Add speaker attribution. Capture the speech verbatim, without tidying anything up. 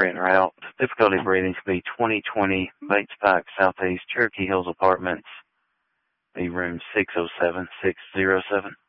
Speaker 1: en route. Difficulty breathing to be twenty twenty Bates Pike Southeast, Cherokee Hills Apartments, the room six oh seven six oh seven.